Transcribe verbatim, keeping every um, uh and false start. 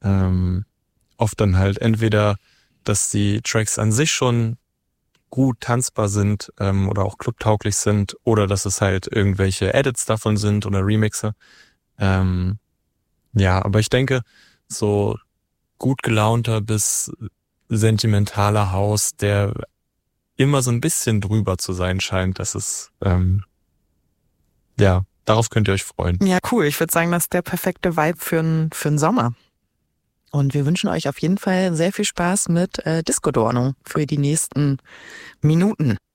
Ähm, oft dann halt entweder, dass die Tracks an sich schon gut tanzbar sind ähm, oder auch clubtauglich sind oder dass es halt irgendwelche Edits davon sind oder Remixe. Ähm, ja, aber ich denke, so gut gelaunter bis sentimentaler House, der immer so ein bisschen drüber zu sein scheint, das ist, ähm, ja, darauf könnt ihr euch freuen. Ja, cool. Ich würde sagen, das ist der perfekte Vibe für einen für einen Sommer. Und wir wünschen euch auf jeden Fall sehr viel Spaß mit äh, Disco Dorno für die nächsten Minuten.